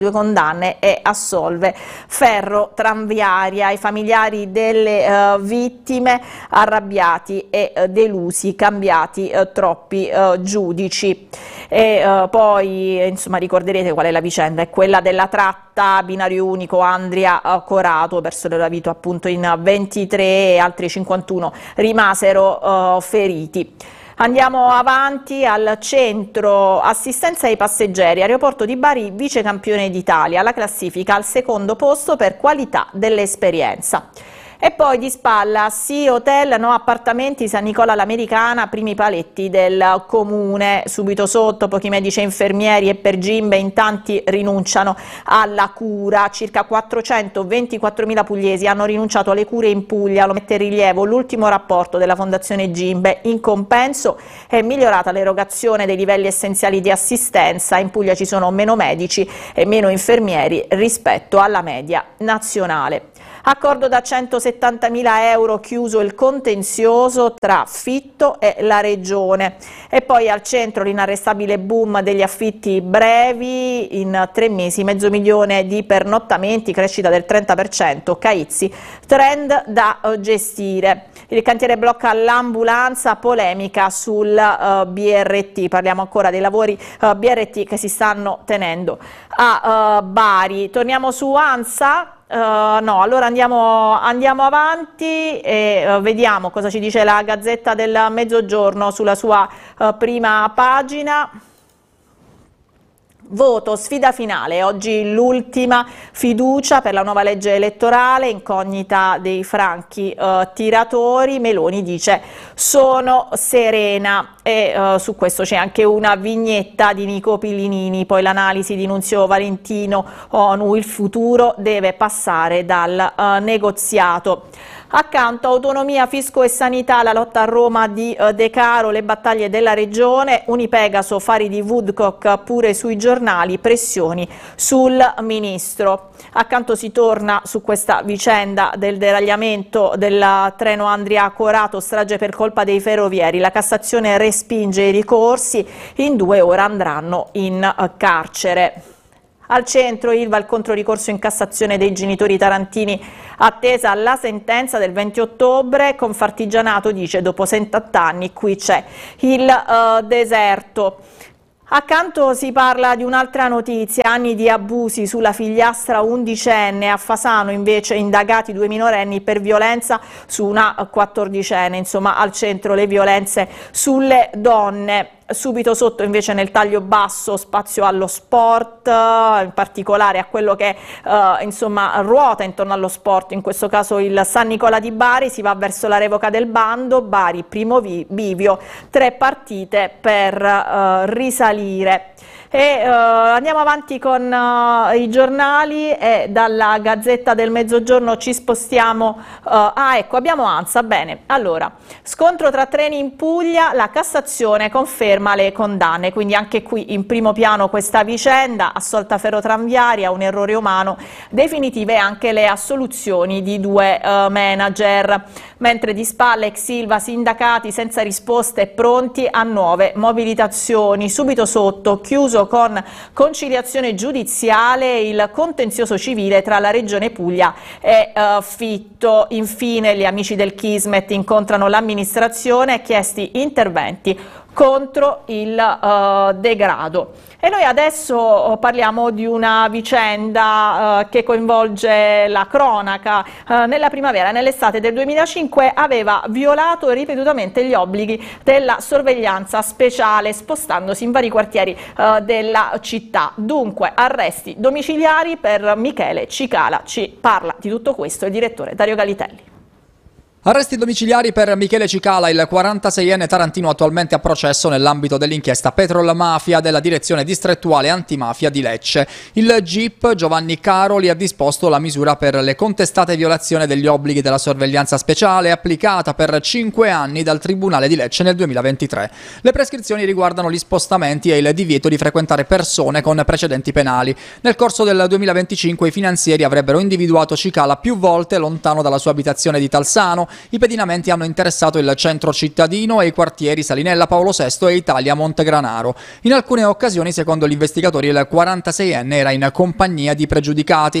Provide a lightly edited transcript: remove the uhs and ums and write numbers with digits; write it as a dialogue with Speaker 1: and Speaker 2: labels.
Speaker 1: 2 condanne e assolve Ferro Tranviaria. I familiari delle vittime arrabbiati e delusi, cambiati troppi giudici. E poi insomma ricorderete qual è la vicenda, è quella della tratta binario unico Andria-Corato, persero la vita appunto in 23 e altri 51 rimasero feriti. Andiamo avanti al centro assistenza ai passeggeri, aeroporto di Bari vice campione d'Italia, la classifica al secondo posto per qualità dell'esperienza. E poi di spalla, sì hotel, no appartamenti, San Nicola l'Americana, primi paletti del comune. Subito sotto pochi medici e infermieri e per Gimbe in tanti rinunciano alla cura. Circa 424.000 pugliesi hanno rinunciato alle cure in Puglia, lo mette in rilievo l'ultimo rapporto della Fondazione Gimbe. In compenso è migliorata l'erogazione dei livelli essenziali di assistenza, in Puglia ci sono meno medici e meno infermieri rispetto alla media nazionale. Accordo da 170.000 euro, chiuso il contenzioso tra Fitto e la Regione. E poi al centro l'inarrestabile boom degli affitti brevi, in 3 mesi 500.000 di pernottamenti, crescita del 30%, Caizzi, trend da gestire. Il cantiere blocca l'ambulanza, polemica sul BRT, parliamo ancora dei lavori BRT che si stanno tenendo a Bari. Torniamo su ANSA. No, allora andiamo avanti e vediamo cosa ci dice la Gazzetta del Mezzogiorno sulla sua prima pagina. Voto, sfida finale, oggi l'ultima fiducia per la nuova legge elettorale, incognita dei franchi tiratori. Meloni dice sono serena e su questo c'è anche una vignetta di Nico Pillinini, poi l'analisi di Nunzio Valentino, ONU, il futuro deve passare dal negoziato. Accanto autonomia, fisco e sanità, la lotta a Roma di De Caro, le battaglie della regione, Unipegaso, fari di Woodcock pure sui giornali, pressioni sul ministro. Accanto si torna su questa vicenda del deragliamento del treno Andria-Corato, strage per colpa dei ferrovieri, la Cassazione respinge i ricorsi, in 2 ore andranno in carcere. Al centro Ilva, il controricorso in Cassazione dei genitori tarantini, attesa la sentenza del 20 ottobre, Confartigianato dice dopo 70 anni qui c'è il deserto. Accanto si parla di un'altra notizia, anni di abusi sulla figliastra undicenne, a Fasano invece indagati 2 minorenni per violenza su una 14enne, insomma al centro le violenze sulle donne. Subito sotto invece nel taglio basso spazio allo sport, in particolare a quello che insomma ruota intorno allo sport, in questo caso il San Nicola di Bari, si va verso la revoca del bando, Bari primo bivio, 3 partite per risalire. E andiamo avanti con i giornali e dalla Gazzetta del Mezzogiorno ci spostiamo, ecco abbiamo ANSA, bene, allora scontro tra treni in Puglia, la Cassazione conferma le condanne, quindi anche qui in primo piano questa vicenda, assolta Ferro Tranviaria, un errore umano, definitive anche le assoluzioni di 2 manager, mentre di spalle ex Ilva, sindacati senza risposte pronti a nuove mobilitazioni. Subito sotto chiuso con conciliazione giudiziale il contenzioso civile tra la Regione Puglia e Fitto. Infine gli amici del Kismet incontrano l'amministrazione, chiesti interventi contro il degrado. E noi adesso parliamo di una vicenda che coinvolge la cronaca. Nella primavera e nell'estate del 2005 aveva violato ripetutamente gli obblighi della sorveglianza speciale, spostandosi in vari quartieri della città. Dunque arresti domiciliari per Michele Cicala. Ci parla di tutto questo il direttore Dario Galitelli.
Speaker 2: Arresti domiciliari per Michele Cicala, il 46enne tarantino attualmente a processo nell'ambito dell'inchiesta Petrol Mafia della Direzione Distrettuale Antimafia di Lecce. Il GIP Giovanni Caroli ha disposto la misura per le contestate violazioni degli obblighi della sorveglianza speciale applicata per 5 anni dal Tribunale di Lecce nel 2023. Le prescrizioni riguardano gli spostamenti e il divieto di frequentare persone con precedenti penali. Nel corso del 2025 i finanzieri avrebbero individuato Cicala più volte lontano dalla sua abitazione di Talsano, I pedinamenti hanno interessato il centro cittadino e i quartieri Salinella, Paolo VI e Italia Montegranaro. In alcune occasioni, secondo gli investigatori, il 46enne era in compagnia di pregiudicati.